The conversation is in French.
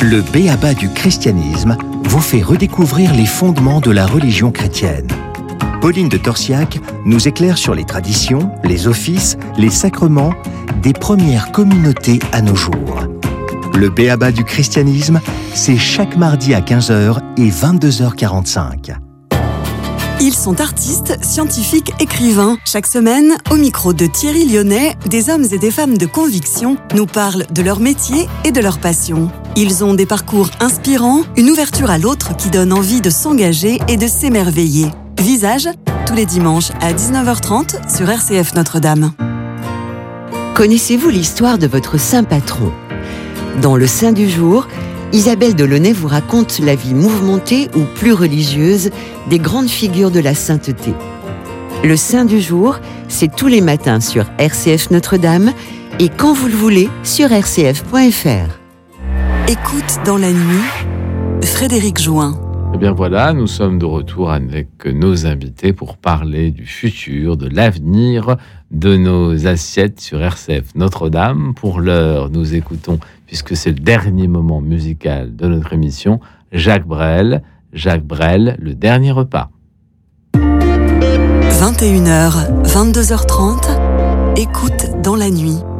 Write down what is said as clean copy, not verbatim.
Le b.a.-ba du christianisme vous fait redécouvrir les fondements de la religion chrétienne. Pauline de Torsiac nous éclaire sur les traditions, les offices, les sacrements des premières communautés à nos jours. Le b.a.-ba du christianisme, c'est chaque mardi à 15h et 22h45. Ils sont artistes, scientifiques, écrivains. Chaque semaine, au micro de Thierry Lyonnais, des hommes et des femmes de conviction nous parlent de leur métier et de leur passion. Ils ont des parcours inspirants, une ouverture à l'autre qui donne envie de s'engager et de s'émerveiller. Visage, tous les dimanches à 19h30 sur RCF Notre-Dame. Connaissez-vous l'histoire de votre saint patron ? Dans le Saint du jour, Isabelle Delaunay vous raconte la vie mouvementée ou plus religieuse des grandes figures de la sainteté. Le Saint du jour, c'est tous les matins sur RCF Notre-Dame et quand vous le voulez sur rcf.fr. Écoute dans la nuit, Frédéric Join. Eh bien voilà, nous sommes de retour avec nos invités pour parler du futur, de l'avenir de nos assiettes sur RCF Notre-Dame. Pour l'heure, nous écoutons, puisque c'est le dernier moment musical de notre émission, Jacques Brel. Jacques Brel, le dernier repas. 21h, 22h30, écoute dans la nuit.